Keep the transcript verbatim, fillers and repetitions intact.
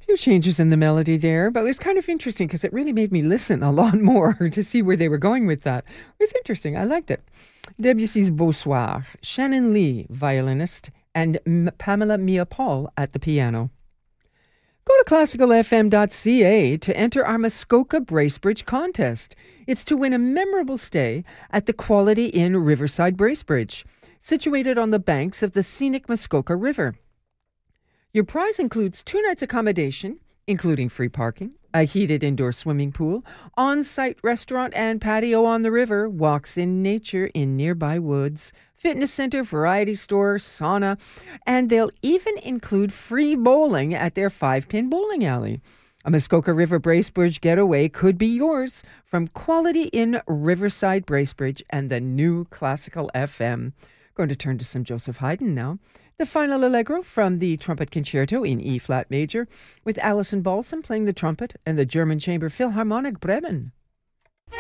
Few changes in the melody there, but it was kind of interesting because it really made me listen a lot more to see where they were going with that. It was interesting. I liked it. Debussy's Beau Soir, Shannon Lee, violinist, and M- Pamela Mia Paul at the piano. Go to classical f m dot c a to enter our Muskoka Bracebridge contest. It's to win a memorable stay at the Quality Inn Riverside Bracebridge, situated on the banks of the scenic Muskoka River. Your prize includes two nights accommodation, including free parking, a heated indoor swimming pool, on-site restaurant and patio on the river, walks in nature in nearby woods, fitness center, variety store, sauna, and they'll even include free bowling at their five-pin bowling alley. A Muskoka River Bracebridge getaway could be yours from Quality Inn Riverside Bracebridge and the new Classical F M. Going to turn to some Joseph Haydn now. The final allegro from the Trumpet Concerto in E-flat major, with Alison Balsam playing the trumpet and the German Chamber Philharmonic Bremen.